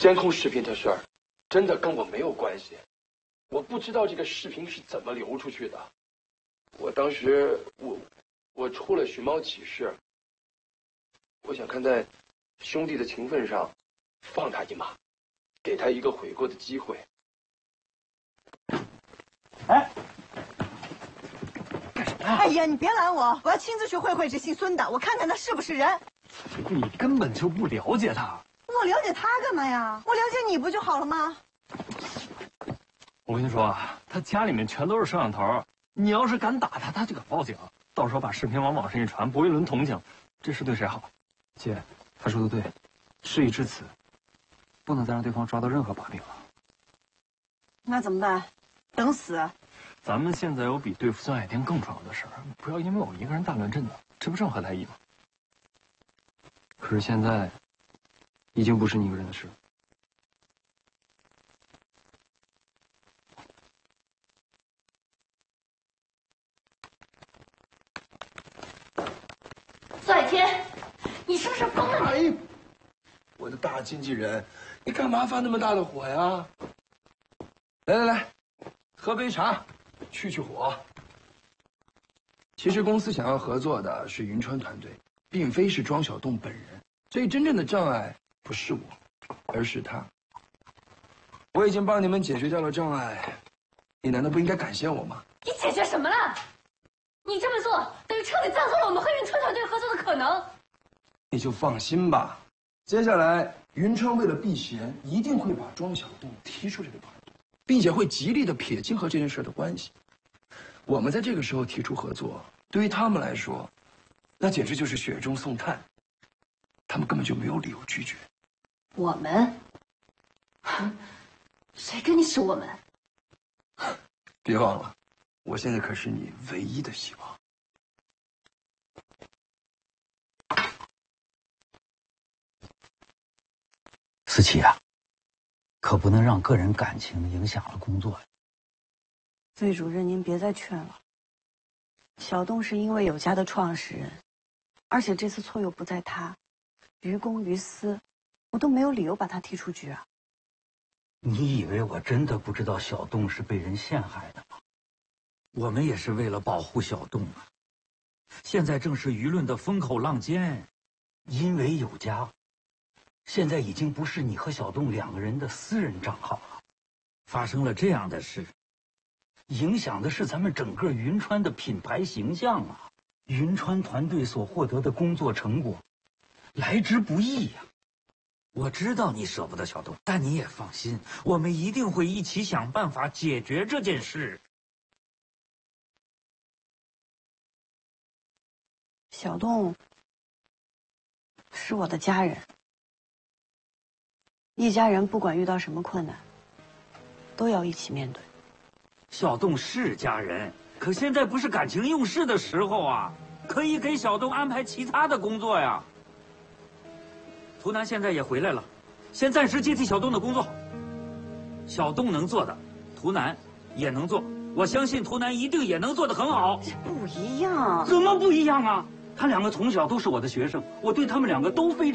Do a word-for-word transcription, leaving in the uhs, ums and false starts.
监控视频的事儿，真的跟我没有关系。我不知道这个视频是怎么流出去的。我当时我我出了寻猫启事，我想看在兄弟的情分上放他一马，给他一个悔过的机会。 哎，干什么呀？ 哎呀，你别拦我，我要亲自去会会这姓孙的，我看看他是不是人。 你根本就不了解他。 我了解他干嘛呀？我了解你不就好了吗？ 我跟你说啊，他家里面全都是摄像头，你要是敢打他，他就敢报警，到时候把视频往网上一传，博一轮同情，这事对谁好？ 姐，他说的对，事已至此，不能再让对方抓到任何把柄了。 那怎么办？等死？ 咱们现在有比对付孙海天更重要的事儿，不要因为我一个人大乱阵的，这不正合他意吗？ 可是现在，已经不是你一个人的事。 孙海天，你是不是疯了？ 哎，我的大经纪人，你干嘛发那么大的火呀？来来来，喝杯茶，去去火。其实公司想要合作的是云川团队，并非是庄小栋本人，所以真正的障碍不是我，而是他。我已经帮你们解决掉了障碍，你难道不应该感谢我吗？ 你解决什么了？你这么做等于彻底葬送了我们和云川团队合作的可能。 你就放心吧，接下来云川为了避嫌，一定会把庄小栋踢出这个团队，并且会极力的撇清和这件事的关系。我们在这个时候提出合作，对于他们来说，那简直就是雪中送炭，他们根本就没有理由拒绝。 我们？谁跟你是我们？ 别忘了，我现在可是你唯一的希望。 思琪啊，可不能让个人感情影响了工作呀。 魏主任，您别再劝了。小栋是因为有家的创始人，而且这次错又不在他，于公于私，我都没有理由把他踢出局啊。 你以为我真的不知道小栋是被人陷害的吗？我们也是为了保护小栋啊。现在正是舆论的风口浪尖，因为有家，现在已经不是你和小栋两个人的私人账号了。发生了这样的事，影响的是咱们整个云川的品牌形象啊！云川团队所获得的工作成果，来之不易呀。我知道你舍不得小栋，但你也放心，我们一定会一起想办法解决这件事。 小栋是我的家人，一家人不管遇到什么困难，都要一起面对。 小栋是家人，可现在不是感情用事的时候啊，可以给小栋安排其他的工作呀。图南现在也回来了，先暂时接替小栋的工作。小栋能做的，图南也能做，我相信图南一定也能做得很好。 这不一样。 怎么不一样啊？他两个从小都是我的学生，我对他们两个都非常。